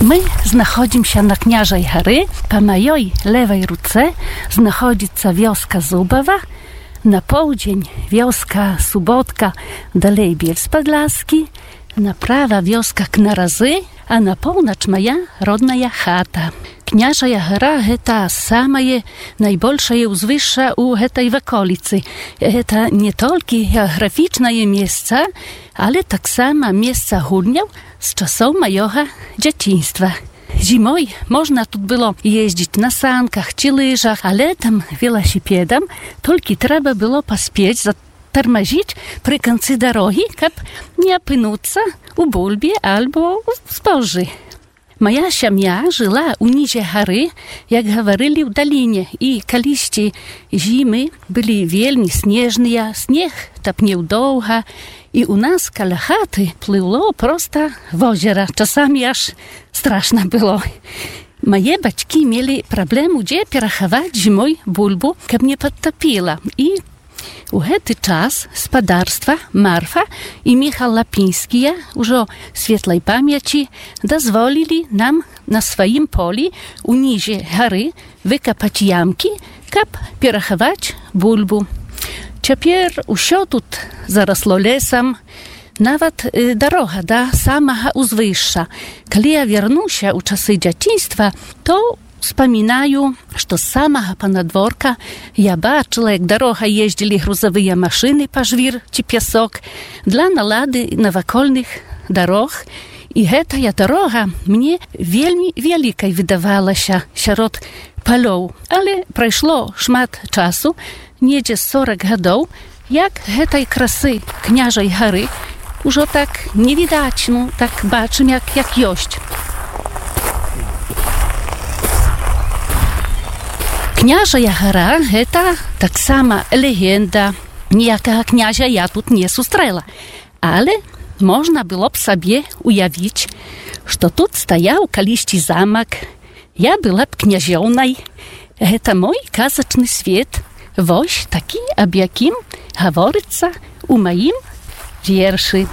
My знаходзімся на Княжай гары. Па маёй левай руцэ знаходзіцца вёска Зубава. На поўдзень вёска Суботка, далей Бельск-Падласкі. Направа вёска Кнаразы, а на поўнач моя родная хата. Княжая гара – гэта самае найбольшае ўзвышша ў гэтай ваколіцы. Гэта не толькі геаграфічнае месца, але таксама месца гульняў з часоў маёга дзяцінства. Зімой можна тут было ездзіць на санках ці лыжах, а летам веласіпедам толькі трэба было паспець затармазіць пры канцы дарогі, каб не апынуцца у бульбе альбо ў збожжы. Моя сям'я жыла ўнізе гары, як гаварылі ў даліне, і калісьці зімы былі вельмі снежныя, снег тапнеў доўга, і ў нас каля хаты плыло проста возера, часамі аж страшна было. Мае бацькі мелі праблему, дзе перахаваць зімой бульбу, каб не падтапіла, і у гэты час спадарства Марфа і Міхал Лапінскія, ужо светлай памяці, дазволілі нам на сваім полі унізе гары выкапаць ямкі, каб перахаваць бульбу. Цяпер усё тут зарасло лесам, нават дарога да самага ўзвышша. Калі я вярнуся ў часы дзяцінства, то вспоминаю, што з самага панадворка я бачыла, як дарога ездзілі грузавыя машыны па жвір ці пясок для налады навакольных дарог. І гэтая дарога мне вельмі вялікай выдавалася сярод палёў. Але прайшло шмат часу, недзе 40 гадоў, як гэтай красы Княжай гары ужо так не відаць, так бачым, як ёсць. Княжая гара – гэта таксама легенда. Ніякага князя я тут не сустрэла. Але можна было б сабе уявіць, што тут стаяў калісьці замак. Я была б княжёўнай. Гэта мой казачны свет. Вось такі, аб якім гаворыцца ў маім вершы.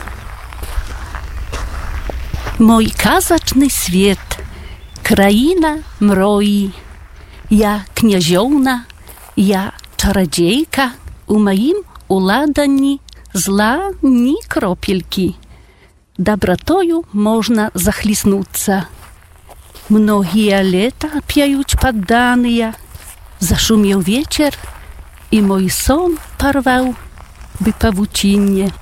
Мой казачны свет, краіна мроі. Я княжёўна, я чарадзейка, у маім уладанні зла ні кропелькі. Дабратою можна захліснуцца. Многія лета п'яюць падданыя, зашумеў вечер, і мой сон парваў бы павуцінне.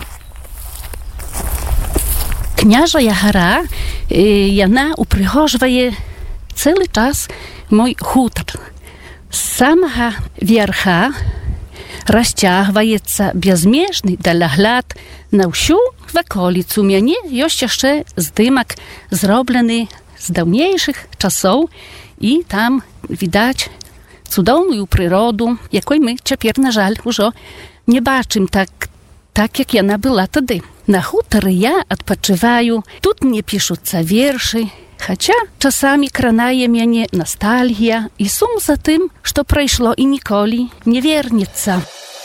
Княжая гара, яна упрыгожвае цэлы час мой хутар. З самага верха расцягваецца бязмежны далягляд на ўсю ваколіцу. У мяне ёсць яшчэ здымак, зроблены з даўнейшых часоў, і там відаць цудоўную прыроду, якой мы цяпер, на жаль, ужо не бачым так, як яна была тады. На хутары я адпачываю, тут мне пішуцца вершы, хаця часамі кранае мяне настальгія і сум за тым, што прайшло і ніколі не вернецца.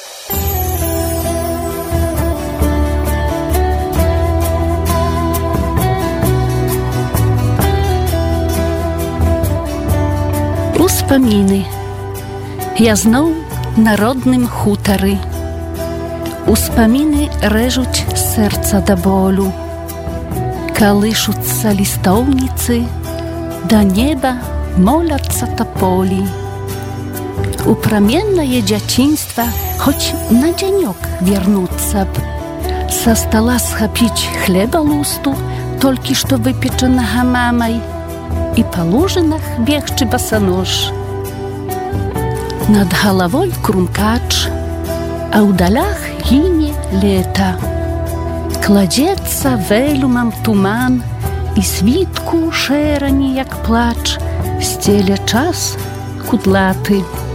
Успаміны. Я зноў на родным хутары. Успаміны рэжуць сэрца да болю. Калышуцца лістоўніцы, да неба моляцца таполі. У праменнае дзяцінства хоць на дзянёк вернуцца б. Са стала схапіць хлеба лусту, толькі што выпечанага мамай, і па лужынах бегчы басанож. Над галавой крумкач, а ў далях гіне лета. Кладзецца вэлюмам туман, і світку шэрані, як плач, сцеля час кудлаты.